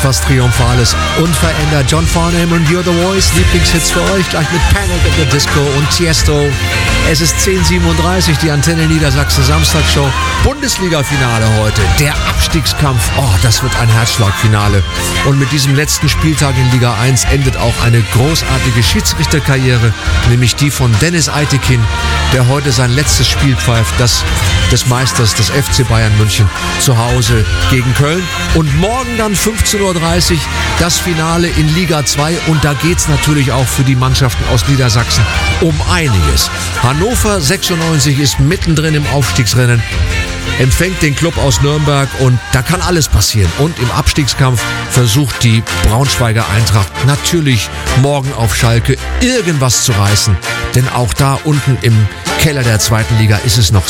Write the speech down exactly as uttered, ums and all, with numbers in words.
etwas Triumphales, unverändert. John Farnham und You're the Voice, Lieblingshits für euch, gleich mit Panic at the Disco und Tiesto. Es ist zehn Uhr siebenunddreißig, die Antenne Niedersachsen Samstagshow. Bundesliga-Finale heute, der Abstiegskampf. Oh, das wird ein Herzschlagfinale. Und mit diesem letzten Spieltag in Liga eins endet auch eine großartige Schiedsrichterkarriere, nämlich die von Dennis Eitekin, der heute sein letztes Spiel pfeift, das des Meisters des F C Bayern München zu Hause gegen Köln. Und morgen dann fünfzehn Uhr dreißig das Finale in Liga zwei. Und da geht's natürlich auch für die Mannschaften aus Niedersachsen um einiges. Hannover sechsundneunzig ist mittendrin im Aufstiegsrennen, empfängt den Club aus Nürnberg und da kann alles passieren. Und im Abstiegskampf versucht die Braunschweiger Eintracht natürlich morgen auf Schalke irgendwas zu reißen. Denn auch da unten im Keller der zweiten Liga ist es noch